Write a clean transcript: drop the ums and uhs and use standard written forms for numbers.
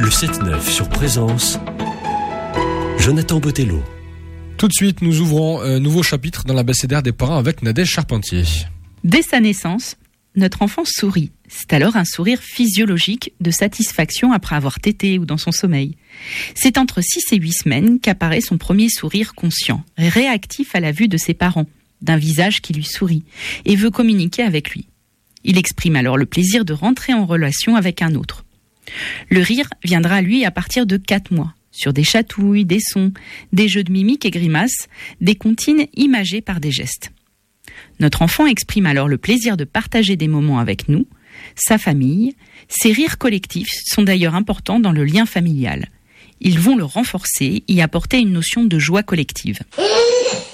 Le 7-9 sur Présence, Jonathan Botello. Tout de suite, nous ouvrons un nouveau chapitre dans l'abécédaire des parents avec Nadège Charpentier. Dès sa naissance, notre enfant sourit. C'est alors un sourire physiologique de satisfaction après avoir tété ou dans son sommeil. C'est entre 6 et 8 semaines qu'apparaît son premier sourire conscient, réactif à la vue de ses parents, d'un visage qui lui sourit et veut communiquer avec lui. Il exprime alors le plaisir de rentrer en relation avec un autre. Le rire viendra lui à partir de 4 mois, sur des chatouilles, des sons, des jeux de mimiques et grimaces, des comptines imagées par des gestes. Notre enfant exprime alors le plaisir de partager des moments avec nous, sa famille. Ces rires collectifs sont d'ailleurs importants dans le lien familial. Ils vont le renforcer, y apporter une notion de joie collective.